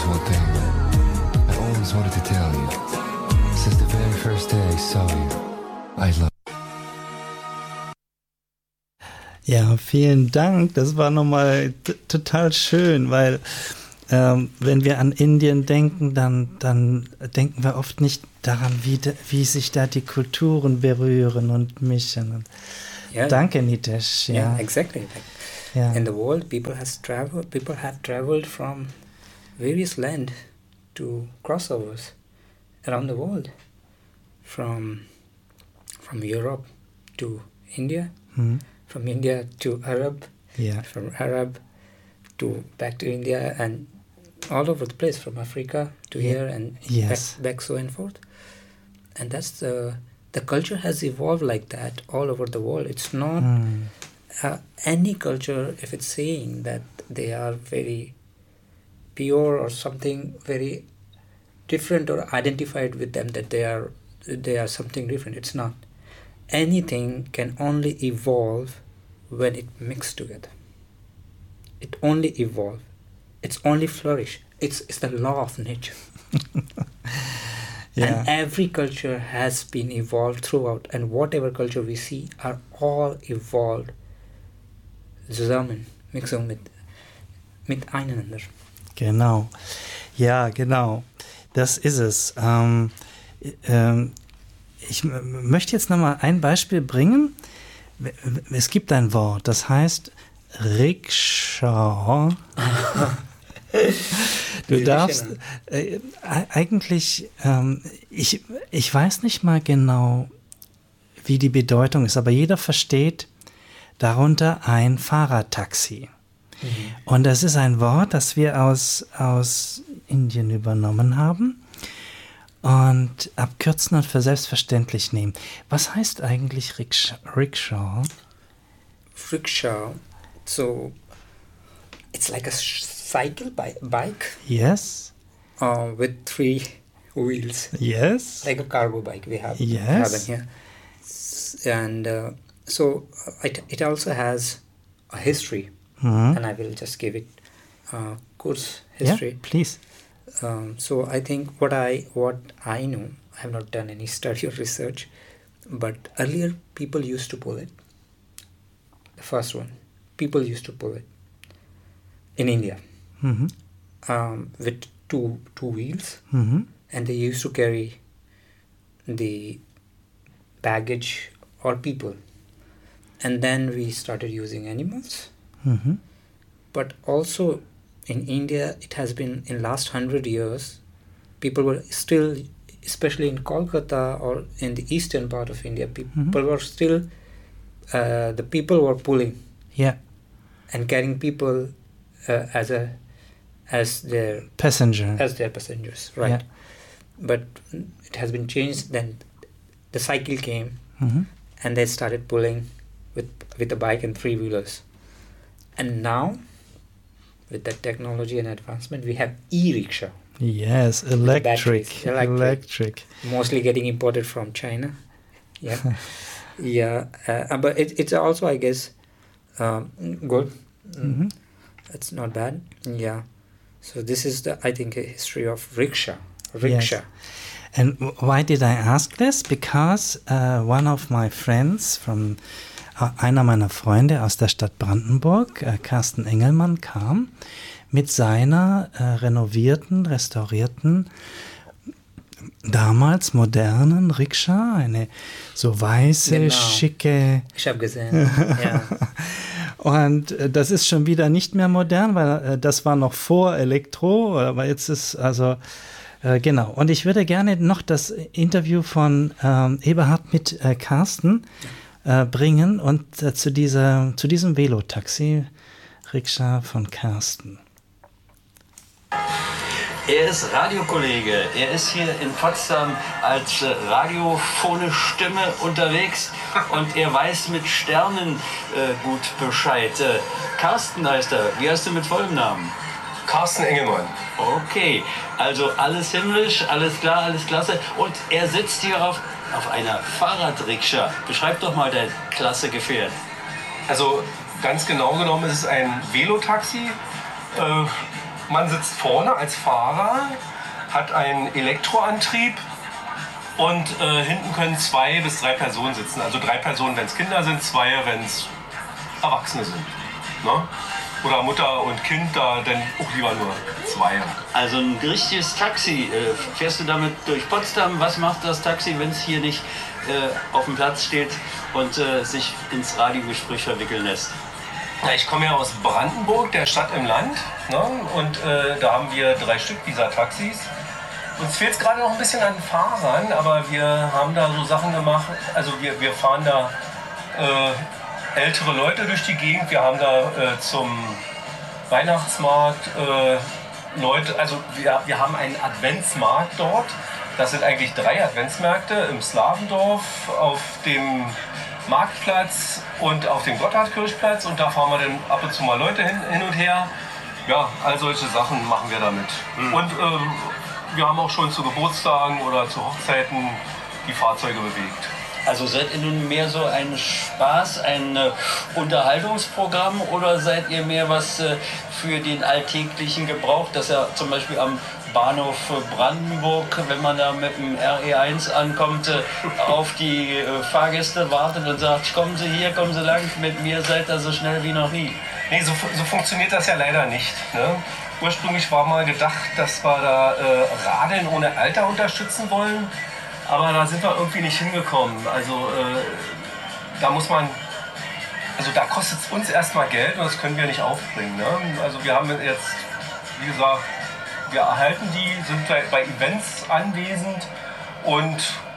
beautiful thing. I always wanted to tell you. Since the very first day I saw you, I love. Ja, vielen Dank. Das war nochmal total schön, weil wenn wir an Indien denken, dann denken wir oft nicht daran, wie sich da die Kulturen berühren und mischen. Yeah. Danke, Nitesh. Yeah, exactly. Yeah. In the world, people have traveled from various land to crossovers around the world, from Europe to India, from India to Arab, from Arab to back to India, and all over the place, from Africa to here and back so and forth. And that's the culture has evolved like that all over the world. It's not any culture, if it's saying that they are very pure or something very different or identified with them, that they are something different. It's not. Anything can only evolve when it mixes together. It only evolve. It's only flourish. It's the law of nature. And every culture has been evolved throughout, and whatever culture we see are all evolved zusammen, Mixung miteinander. Genau. Ja, genau. Das ist es. Ich möchte jetzt nochmal ein Beispiel bringen. Es gibt ein Wort, das heißt Rikscha. Du darfst eigentlich, ich weiß nicht mal genau, wie die Bedeutung ist, aber jeder versteht darunter ein Fahrradtaxi. Und das ist ein Wort, das wir aus Indien übernommen haben und abkürzen und für selbstverständlich nehmen. Was heißt eigentlich Rikscha? Rikscha, so it's like a cycle bike. Yes. With 3 wheels. Yes. Like a cargo bike we have. Yes. Here. And so it also has a history. And I will just give it course history. Yeah, please. So I think what I know, I have not done any study or research, but earlier people used to pull it. The first one, people used to pull it in India with two wheels, and they used to carry the baggage or people, and then we started using animals. But also in India, it has been in last 100 years, people were still, especially in Kolkata or in the eastern part of India, people were still, the people were pulling and carrying people as their passengers, right? Yeah. But it has been changed. Then the cycle came, and they started pulling with a bike and 3-wheelers. And now, with that technology and advancement, we have e-rickshaw. Yes, electric. Mostly getting imported from China. Yeah, but it's also, I guess, good. It's not bad. Yeah. So this is I think, a history of rickshaw. Yes. And why did I ask this? Because one of my friends einer meiner Freunde aus der Stadt Brandenburg, Carsten Engelmann, kam mit seiner restaurierten, damals modernen Rikscha, eine so weiße, schicke... Ich habe gesehen, ja. Und das ist schon wieder nicht mehr modern, weil das war noch vor Elektro, aber jetzt ist genau. Und ich würde gerne noch das Interview von Eberhard mit Carsten bringen und zu diesem Velotaxi-Rikscha von Carsten. Er ist Radiokollege. Er ist hier in Potsdam als radiophone Stimme unterwegs und er weiß mit Sternen gut Bescheid. Carsten heißt er. Wie heißt du mit vollem Namen? Carsten Engelmann. Okay, also alles himmlisch, alles klar, alles klasse. Und er sitzt hier auf einer Fahrradrikscha. Beschreib doch mal dein klasse Gefährt. Also ganz genau genommen ist es ein Velotaxi. man sitzt vorne als Fahrer, hat einen Elektroantrieb und hinten können 2 bis 3 Personen sitzen. Also 3 Personen, wenn es Kinder sind, 2, wenn es Erwachsene sind. Ne? Oder Mutter und Kind, da dann auch lieber nur 2. Also ein richtiges Taxi. Fährst du damit durch Potsdam? Was macht das Taxi, wenn es hier nicht auf dem Platz steht und sich ins Radiogespräch verwickeln lässt? Ja, ich komme ja aus Brandenburg, der Stadt im Land. Ne? Und da haben wir 3 Stück dieser Taxis. Uns fehlt es gerade noch ein bisschen an Fahrern, aber wir haben da so Sachen gemacht. Also wir fahren da ältere Leute durch die Gegend. Wir haben da zum Weihnachtsmarkt Leute, also wir haben einen Adventsmarkt dort. Das sind eigentlich 3 Adventsmärkte im Slavendorf, auf dem Marktplatz und auf dem Gotthardkirchplatz. Und da fahren wir dann ab und zu mal Leute hin und her. Ja, all solche Sachen machen wir damit. Und wir haben auch schon zu Geburtstagen oder zu Hochzeiten die Fahrzeuge bewegt. Also seid ihr nun mehr so ein Spaß, ein Unterhaltungsprogramm oder seid ihr mehr was für den alltäglichen Gebrauch, dass er zum Beispiel am Bahnhof Brandenburg, wenn man da mit dem RE1 ankommt, auf die Fahrgäste wartet und sagt, kommen Sie hier, kommen Sie lang, mit mir seid ihr so schnell wie noch nie? Nee, so funktioniert das ja leider nicht. Ne? Ursprünglich war mal gedacht, dass wir da Radeln ohne Alter unterstützen wollen. Aber da sind wir irgendwie nicht hingekommen. Also da muss man, also da kostet es uns erstmal Geld und das können wir nicht aufbringen. Ne? Also wir haben jetzt, wie gesagt, wir erhalten die, sind bei Events anwesend und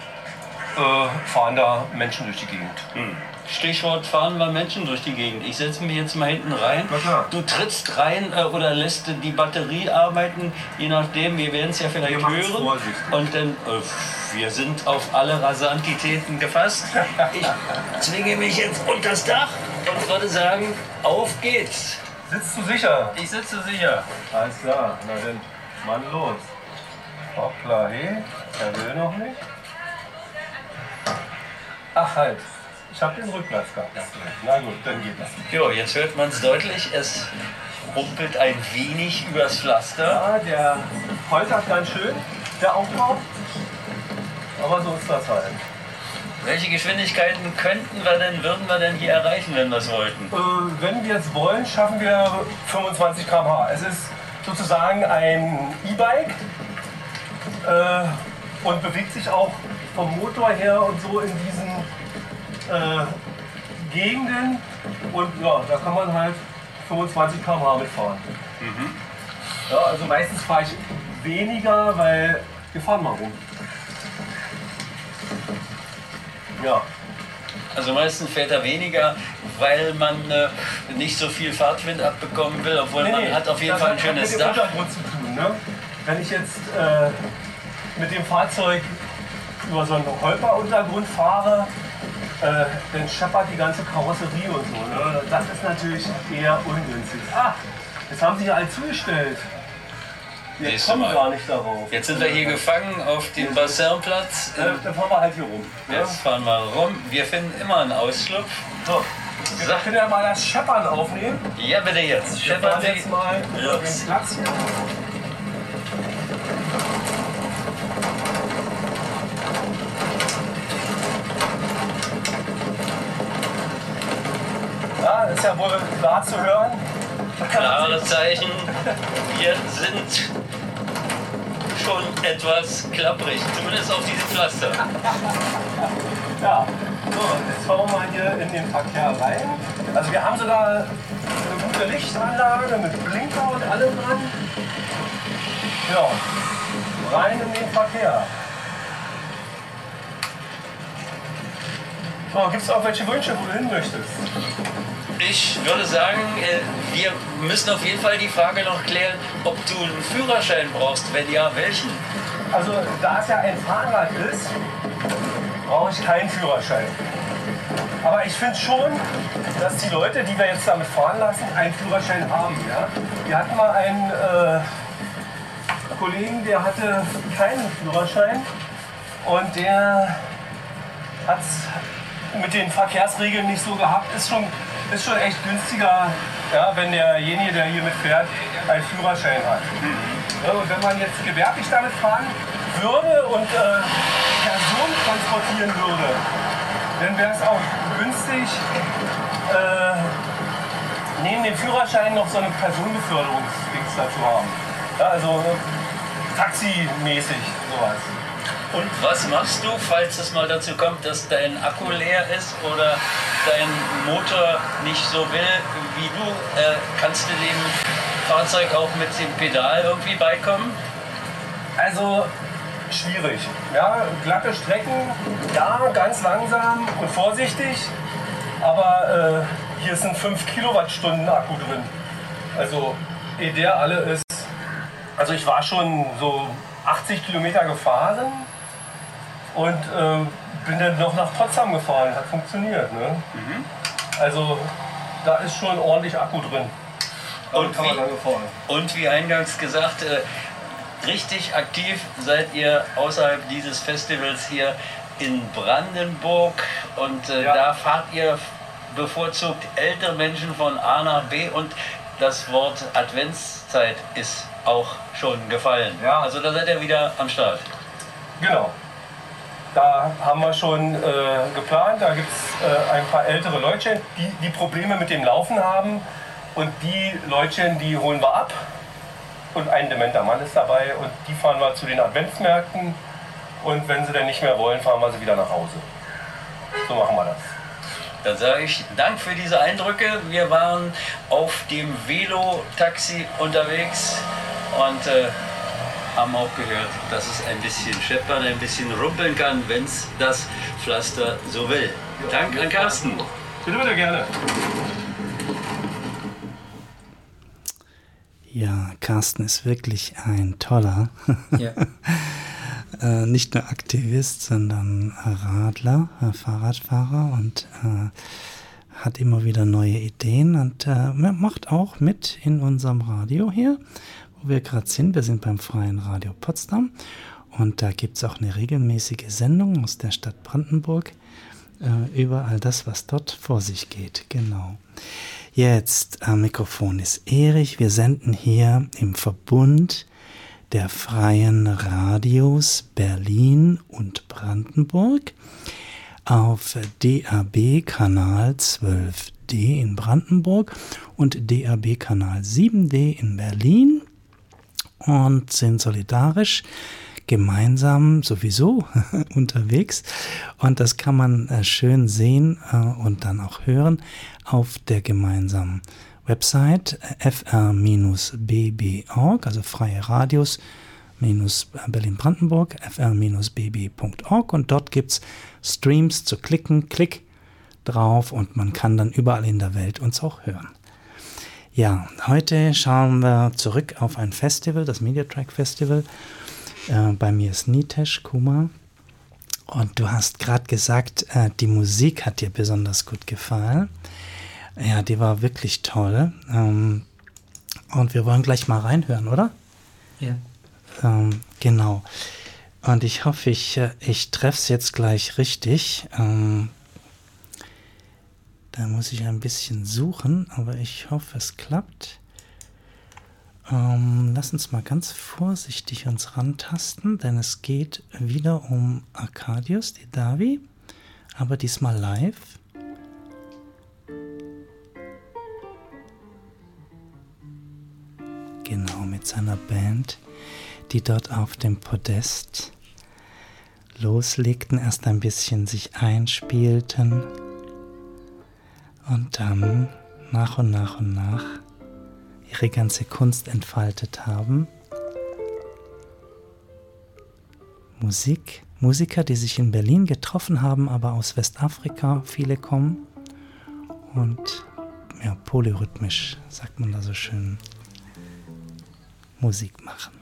fahren da Menschen durch die Gegend. Stichwort fahren wir Menschen durch die Gegend. Ich setze mich jetzt mal hinten rein. Na klar. Du trittst rein oder lässt die Batterie arbeiten, je nachdem. Wir werden es ja vielleicht hören. Und dann, wir sind auf alle Rasantitäten gefasst. Ich zwinge mich jetzt unters Dach und würde sagen, auf geht's. Sitzt du sicher? Ich sitze sicher. Alles klar, na dann, Mann los. Hoppla, hey, er will noch nicht. Ach halt. Ich habe den Rückplatz gehabt. Na gut, dann geht das. Jo, jetzt hört man es deutlich. Es rumpelt ein wenig übers Pflaster. Ja, der poltert ganz schön, der Aufbau. Aber so ist das halt. Welche Geschwindigkeiten würden wir denn hier erreichen, wenn wir es wollten? Wenn wir es wollen, schaffen wir 25 km/h. Es ist sozusagen ein E-Bike und bewegt sich auch vom Motor her und so in diesen Gegenden. Und ja, da kann man halt 25 km/h mitfahren. Ja, also meistens fahre ich weniger, weil wir fahren mal rum. Ja. Also meistens fährt er weniger, weil man nicht so viel Fahrtwind abbekommen will, obwohl man hat auf jeden Fall ein schönes Dach. Das hat mit dem Untergrund zu tun, ne? Wenn ich jetzt mit dem Fahrzeug über so einen Holperuntergrund fahre, dann scheppert die ganze Karosserie und so. Ne? Das ist natürlich eher ungünstig. Ach, jetzt haben sie ja alle zugestellt. Wir kommen gar nicht darauf. Jetzt sind wir hier gefangen auf dem Bassinplatz. Dann fahren wir halt hier rum. Jetzt fahren wir rum. Wir finden immer einen Ausschlupf. So, wir können ja mal das Scheppern aufnehmen. Ja, bitte jetzt. Wir Scheppern fahren jetzt mal über den Platz hier. Ja, ist ja wohl klar zu hören. Klare Zeichen. Wir sind schon etwas klapprig, zumindest auf diesem Pflaster. Ja, so, jetzt fahren wir mal hier in den Verkehr rein. Also wir haben sogar eine gute Lichtanlage mit Blinker und allem dran. Ja, rein in den Verkehr. So, gibt es auch welche Wünsche, wo du hin möchtest? Ich würde sagen, wir müssen auf jeden Fall die Frage noch klären, ob du einen Führerschein brauchst. Wenn ja, welchen? Also, da es ja ein Fahrrad ist, brauche ich keinen Führerschein. Aber ich finde schon, dass die Leute, die wir jetzt damit fahren lassen, einen Führerschein haben. Ja? Wir hatten mal einen Kollegen, der hatte keinen Führerschein und der hat es mit den Verkehrsregeln nicht so gehabt. Ist schon echt günstiger, ja, wenn derjenige, der hier mitfährt, einen Führerschein hat. Ja, und wenn man jetzt gewerblich damit fahren würde und Personen transportieren würde, dann wäre es auch günstig, neben dem Führerschein noch so eine Personenbeförderungsdings dazu haben. Ja, also taximäßig sowas. Und was machst du, falls es mal dazu kommt, dass dein Akku leer ist oder dein Motor nicht so will wie du? Kannst du dem Fahrzeug auch mit dem Pedal irgendwie beikommen? Also schwierig. Ja, glatte Strecken, ja, ganz langsam und vorsichtig. Aber hier sind 5 Kilowattstunden Akku drin. Also ehe der alle ist. Also ich war schon so 80 Kilometer gefahren. Und bin dann noch nach Potsdam gefahren, hat funktioniert. Ne? Mhm. Also da ist schon ordentlich Akku drin. Und wie eingangs gesagt, richtig aktiv seid ihr außerhalb dieses Festivals hier in Brandenburg. Und da fahrt ihr bevorzugt ältere Menschen von A nach B. Und das Wort Adventszeit ist auch schon gefallen. Ja. Also da seid ihr wieder am Start. Genau. Da haben wir schon geplant, da gibt es ein paar ältere Leutchen, die Probleme mit dem Laufen haben. Und die Leutchen, die holen wir ab. Und ein dementer Mann ist dabei und die fahren wir zu den Adventsmärkten. Und wenn sie dann nicht mehr wollen, fahren wir sie wieder nach Hause. So machen wir das. Dann sage ich Dank für diese Eindrücke. Wir waren auf dem Velo-Taxi unterwegs und haben auch gehört, dass es ein bisschen scheppern, ein bisschen rumpeln kann, wenn es das Pflaster so will. Dank an Carsten. Bitte gerne. Ja, Carsten ist wirklich ein toller, Ja. Nicht nur Aktivist, sondern Radler, Fahrradfahrer und hat immer wieder neue Ideen und macht auch mit in unserem Radio hier, wo wir gerade sind. Wir sind beim Freien Radio Potsdam und da gibt es auch eine regelmäßige Sendung aus der Stadt Brandenburg über all das, was dort vor sich geht. Genau. Jetzt am Mikrofon ist Erich. Wir senden hier im Verbund der Freien Radios Berlin und Brandenburg auf DAB-Kanal 12D in Brandenburg und DAB-Kanal 7D in Berlin und sind solidarisch gemeinsam sowieso unterwegs und das kann man schön sehen und dann auch hören auf der gemeinsamen Website fr-bb.org, also Freie Radios Berlin-Brandenburg, fr-bb.org und dort gibt es Streams zu klicken, klick drauf und man kann dann überall in der Welt uns auch hören. Ja, heute schauen wir zurück auf ein Festival, das Mediatrack Festival. Bei mir ist Nitesh Kumar und du hast gerade gesagt, die Musik hat dir besonders gut gefallen. Ja, die war wirklich toll. Und wir wollen gleich mal reinhören, oder? Ja. Genau. Und ich hoffe, ich treffe es jetzt gleich richtig. Da muss ich ein bisschen suchen, aber ich hoffe, es klappt. Lass uns mal ganz vorsichtig uns rantasten, denn es geht wieder um Arkadiusz Didavi, aber diesmal live. Genau, mit seiner Band, die dort auf dem Podest loslegten, erst ein bisschen sich einspielten und dann nach und nach ihre ganze Kunst entfaltet haben. Musiker, die sich in Berlin getroffen haben, aber aus Westafrika viele kommen und ja, polyrhythmisch, sagt man da so schön, Musik machen.